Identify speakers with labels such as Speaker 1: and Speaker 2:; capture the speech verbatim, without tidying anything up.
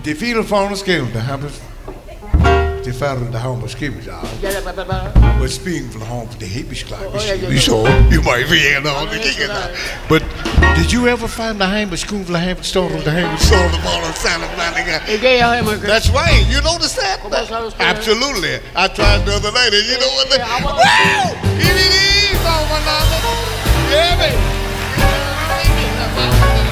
Speaker 1: det fine forskellen, der har det færdigt, der har måske vi har. But speaking for the home, the heebish like we saw, you might be in all the king that. But did you ever find the hammer school for the hammer store of the hammer sold the ball of salad man? That's right. You noticed that? Absolutely. I tried the other night, and you know what? Wow! It is over, yeah, baby.